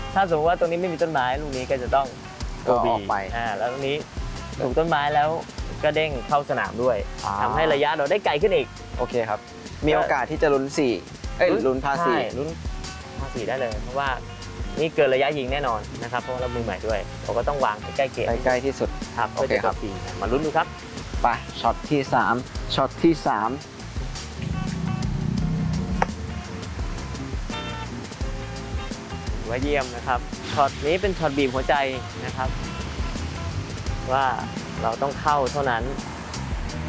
ถ้าสมมติว่าตรงนี้ไม่มีต้นไม้ลูกนี้ก็จะต้องก็ออกไปแล้วตรงนี้ปลูกต้นไม้แล้วก็เด้งเข้าสนามด้วยทำให้ระยะเราได้ไกลขึ้นอีกโอเคครับมีโอกาสที่จะลุ้น4ลุ้นพาใช่ 4 ลุ้นพา4ได้เลยเพราะว่านี่เกินระยะยิงแน่นอนนะครับเพราะว่าเรามือใหม่ด้วยเราก็ต้องวางใกล้ๆเกมใกล้ๆที่สุดครับโอเคครับพื่จะจมาลุ้นดูครับไปช็อตที่3ช็อตที่3 ถือว่าเยี่ยมนะครับช็อตนี้เป็นช็อตบีบหัวใจนะครับ ว่าเราต้องเข้าเท่านั้น